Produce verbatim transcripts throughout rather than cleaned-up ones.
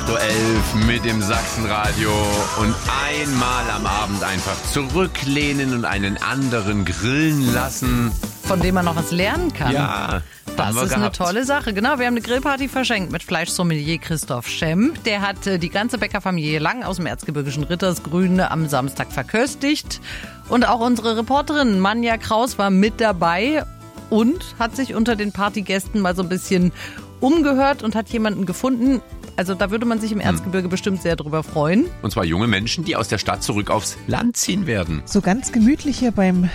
acht Uhr elf mit dem Sachsenradio und einmal am Abend einfach zurücklehnen und einen anderen grillen lassen. Von dem man noch was lernen kann. Ja, das ist gehabt. eine tolle Sache. Genau, wir haben eine Grillparty verschenkt mit Fleischsommelier Christoph Schemp. Der hat äh, die ganze Bäckerfamilie Lang aus dem erzgebirgischen Rittersgrün am Samstag verköstigt. Und auch unsere Reporterin Manja Kraus war mit dabei und hat sich unter den Partygästen mal so ein bisschen umgehört und hat jemanden gefunden. Also da würde man sich im Erzgebirge hm. bestimmt sehr drüber freuen. Und zwar junge Menschen, die aus der Stadt zurück aufs Land ziehen werden. So ganz gemütlich hier beim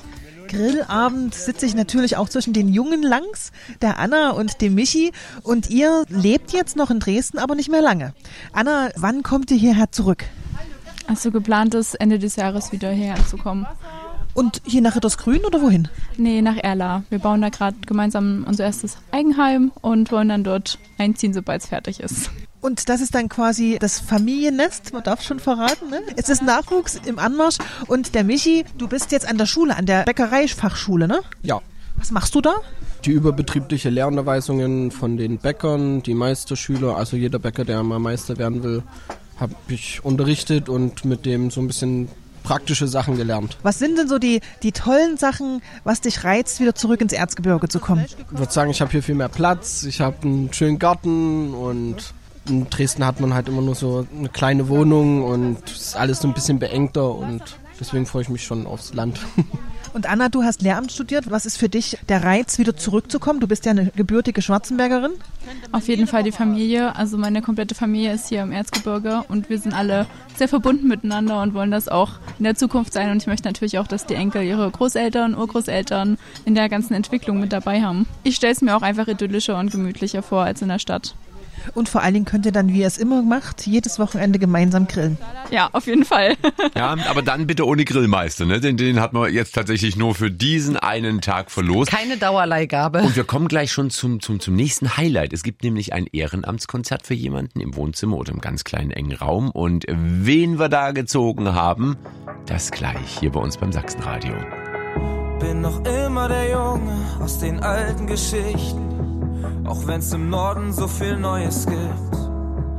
Grillabend sitze ich natürlich auch zwischen den jungen Langs, der Anna und dem Michi. Und ihr lebt jetzt noch in Dresden, aber nicht mehr lange. Anna, wann kommt ihr hierher zurück? Also geplant ist, Ende des Jahres wieder hierher zu kommen. Und hier nach Rittersgrün oder wohin? Nee, nach Erla. Wir bauen da gerade gemeinsam unser erstes Eigenheim und wollen dann dort einziehen, sobald es fertig ist. Und das ist dann quasi das Familiennest, man darf schon verraten, ne? Es ist Nachwuchs im Anmarsch. Und der Michi, du bist jetzt an der Schule, an der Bäckereifachschule, ne? Ja. Was machst du da? Die überbetriebliche Lernanweisungen von den Bäckern, die Meisterschüler, also jeder Bäcker, der mal Meister werden will, habe ich unterrichtet und mit dem so ein bisschen praktische Sachen gelernt. Was sind denn so die, die tollen Sachen, was dich reizt, wieder zurück ins Erzgebirge zu kommen? Ich würde sagen, ich habe hier viel mehr Platz, ich habe einen schönen Garten und in Dresden hat man halt immer nur so eine kleine Wohnung und es ist alles so ein bisschen beengter und deswegen freue ich mich schon aufs Land. Und Anna, du hast Lehramt studiert. Was ist für dich der Reiz, wieder zurückzukommen? Du bist ja eine gebürtige Schwarzenbergerin. Auf jeden Fall die Familie. Also meine komplette Familie ist hier im Erzgebirge und wir sind alle sehr verbunden miteinander und wollen das auch in der Zukunft sein. Und ich möchte natürlich auch, dass die Enkel ihre Großeltern, Urgroßeltern in der ganzen Entwicklung mit dabei haben. Ich stelle es mir auch einfach idyllischer und gemütlicher vor als in der Stadt. Und vor allen Dingen könnt ihr dann, wie ihr es immer macht, jedes Wochenende gemeinsam grillen. Ja, auf jeden Fall. Ja, aber dann bitte ohne Grillmeister, ne? Den, den hat man jetzt tatsächlich nur für diesen einen Tag verlost. Keine Dauerleihgabe. Und wir kommen gleich schon zum, zum, zum nächsten Highlight. Es gibt nämlich ein Ehrenamtskonzert für jemanden im Wohnzimmer oder im ganz kleinen engen Raum. Und wen wir da gezogen haben, das gleich hier bei uns beim Sachsenradio. Bin noch immer der Junge aus den alten Geschichten. Auch wenn's im Norden so viel Neues gibt.